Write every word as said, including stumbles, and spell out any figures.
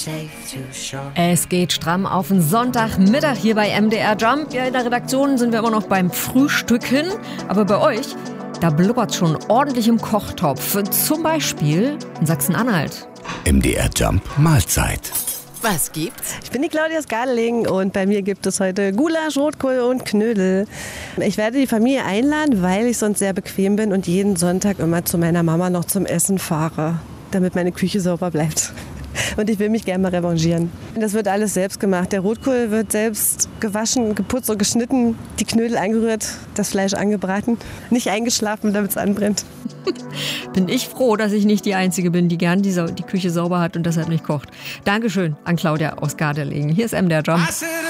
Es geht stramm auf den Sonntagmittag hier bei M D R Jump. Ja, in der Redaktion sind wir immer noch beim Frühstücken. Aber bei euch, da blubbert schon ordentlich im Kochtopf. Zum Beispiel in Sachsen-Anhalt. M D R Jump Mahlzeit. Was gibt's? Ich bin die Claudia aus Gardeling und bei mir gibt es heute Gulasch, Rotkohl und Knödel. Ich werde die Familie einladen, weil ich sonst sehr bequem bin und jeden Sonntag immer zu meiner Mama noch zum Essen fahre, damit meine Küche sauber bleibt. Und ich will mich gerne mal revanchieren. Das wird alles selbst gemacht. Der Rotkohl wird selbst gewaschen, geputzt und geschnitten, die Knödel eingerührt, das Fleisch angebraten, nicht eingeschlafen, damit es anbrennt. Bin ich froh, dass ich nicht die Einzige bin, die gern die, Sau- die Küche sauber hat und deshalb nicht kocht. Dankeschön an Claudia aus Gardeling. Hier ist M D R Jump.